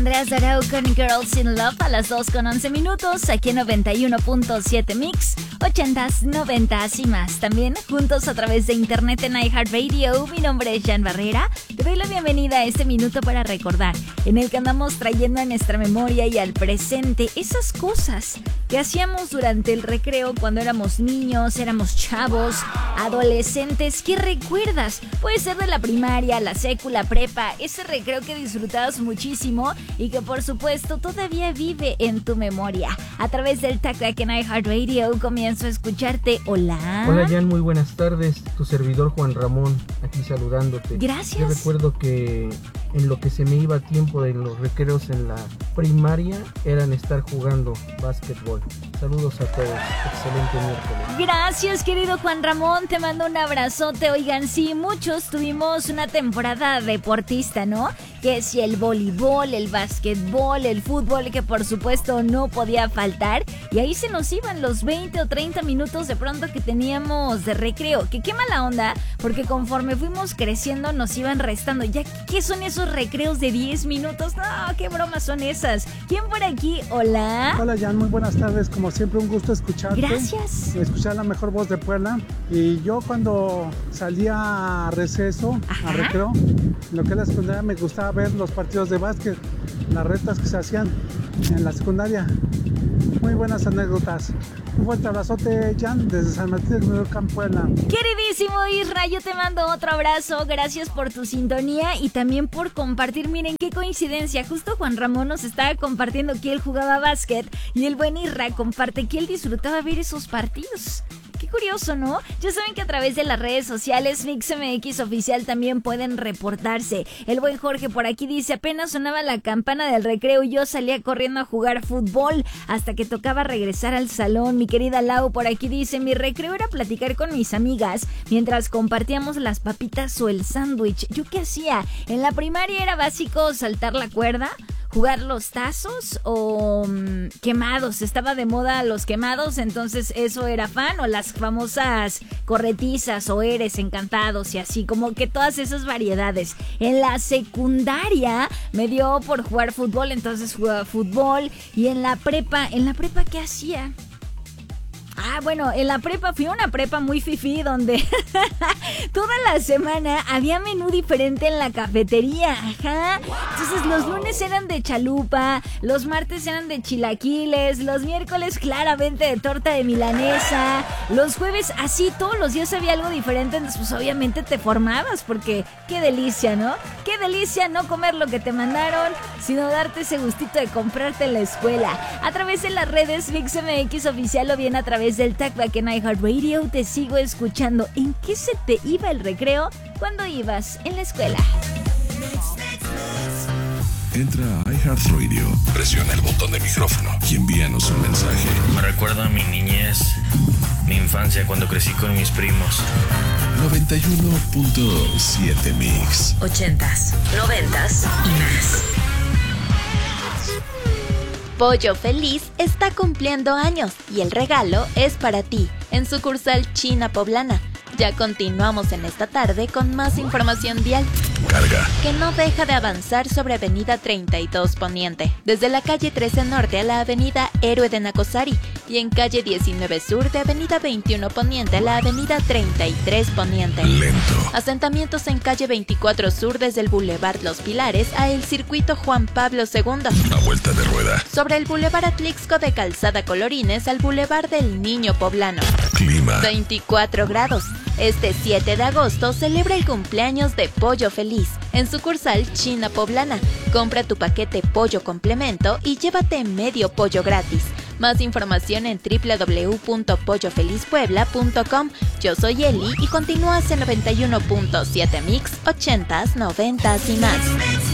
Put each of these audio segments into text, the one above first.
Andrea Zarau con Girls in Love a las 2:11 aquí en 91.7 Mix, 80s, 90s y más. También juntos a través de internet en iHeartRadio. Mi nombre es Jan Barrera. Te doy la bienvenida a este minuto para recordar, en el que andamos trayendo a nuestra memoria y al presente esas cosas que hacíamos durante el recreo cuando éramos niños, éramos chavos, adolescentes. ¿Qué recuerdas? Puede ser de la primaria, la secu, la prepa, ese recreo que disfrutabas muchísimo y que por supuesto todavía vive en tu memoria. A través del TAC en iHeartRadio comienzo a escucharte. Hola. Hola Jan, muy buenas tardes. Tu servidor Juan Ramón, aquí saludándote. Gracias. Yo recuerdo que en lo que se me iba tiempo de los recreos en la primaria eran estar jugando básquetbol. Saludos a todos, excelente miércoles. Gracias, querido Juan Ramón, te mando un abrazote. Oigan, sí, muchos tuvimos una temporada deportista, ¿no? Que si el voleibol, el básquetbol, el fútbol, que por supuesto no podía faltar. Y ahí se nos iban los 20 o 30 minutos de pronto que teníamos de recreo. Que qué mala onda, porque conforme fuimos creciendo nos iban restando. Ya, ¿qué son esos recreos de 10 minutos? No, qué bromas son esas. ¿Quién por aquí? Hola. Hola Jan, muy buenas tardes. Como siempre, un gusto escucharte. Gracias. Escuchar la mejor voz de Puebla. Y yo cuando salía a receso, a recreo, lo que es la secundaria, me gustaba ver los partidos de básquet, las retas que se hacían en la secundaria. Muy buenas anécdotas. Un fuerte abrazote, Jan, desde San Martín del Menorca, Puebla. Queridísimo Isra, yo te mando otro abrazo. Gracias por tu sintonía y también por compartir. Miren qué coincidencia, justo Juan Ramón nos estaba compartiendo que él jugaba básquet y el buen Isra comparte que él disfrutaba ver esos partidos. Qué curioso, ¿no? Ya saben que a través de las redes sociales MixMX Oficial también pueden reportarse. El buen Jorge por aquí dice: apenas sonaba la campana del recreo y yo salía corriendo a jugar fútbol hasta que tocaba regresar al salón. Mi querida Lau por aquí dice: mi recreo era platicar con mis amigas mientras compartíamos las papitas o el sándwich. ¿Yo qué hacía? En la primaria era básico saltar la cuerda, jugar los tazos o quemados. Estaba de moda los quemados, entonces eso era fan, o las famosas corretizas o eres encantados y así, como que todas esas variedades. En la secundaria me dio por jugar fútbol, entonces jugaba fútbol. Y en la prepa ¿qué hacía? Bueno, en la prepa fui a una prepa muy fifí donde toda la semana había menú diferente en la cafetería. Ajá. Entonces los lunes eran de chalupa, los martes eran de chilaquiles, los miércoles claramente de torta de milanesa, los jueves así, todos los días había algo diferente. Entonces pues obviamente te formabas, porque qué delicia, ¿no? Qué delicia no comer lo que te mandaron, sino darte ese gustito de comprarte en la escuela. A través de las redes MixMX Oficial o bien a través del TAC en iHeartRadio te sigo escuchando. ¿En qué se te iba el recreo cuando ibas en la escuela? Entra a iHeartRadio, presiona el botón de micrófono y envíanos un mensaje. Me recuerda a mi niñez, mi infancia cuando crecí con mis primos. 91.7 Mix. 80s, 90s y más. Pollo Feliz está cumpliendo años y el regalo es para ti, en sucursal China Poblana. Ya continuamos en esta tarde con más información vial. Carga. Que no deja de avanzar sobre Avenida 32 Poniente, desde la calle 13 Norte a la Avenida Héroe de Nacosari, y en calle 19 Sur de Avenida 21 Poniente a la Avenida 33 Poniente. Lento. Asentamientos en calle 24 Sur desde el Boulevard Los Pilares a el Circuito Juan Pablo II. A vuelta de rueda. Sobre el Boulevard Atlixco de Calzada Colorines al Boulevard del Niño Poblano. Clima. 24 grados. Este 7 de agosto celebra el cumpleaños de Pollo Feliz en sucursal China Poblana. Compra tu paquete pollo complemento y llévate medio pollo gratis. Más información en www.pollofelizpuebla.com. Yo soy Eli y continúas en 91.7 Mix, 80s, 90s y más.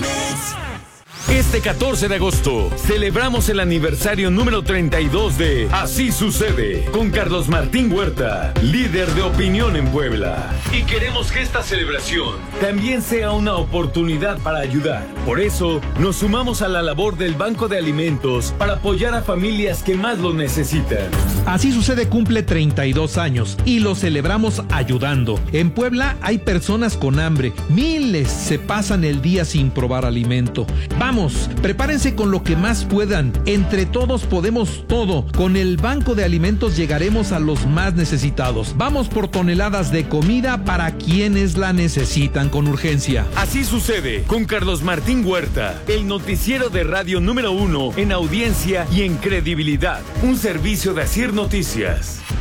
Este 14 de agosto celebramos el aniversario número 32 de Así Sucede con Carlos Martín Huerta, líder de opinión en Puebla. Y queremos que esta celebración también sea una oportunidad para ayudar. Por eso nos sumamos a la labor del Banco de Alimentos para apoyar a familias que más lo necesitan. Así Sucede cumple 32 años y lo celebramos ayudando. En Puebla hay personas con hambre, miles se pasan el día sin probar alimento. Vamos Vamos, prepárense con lo que más puedan. Entre todos podemos todo. Con el Banco de Alimentos llegaremos a los más necesitados. Vamos por toneladas de comida para quienes la necesitan con urgencia. Así sucede con Carlos Martín Huerta, el noticiero de radio número 1 en audiencia y en credibilidad. Un servicio de Asir Noticias.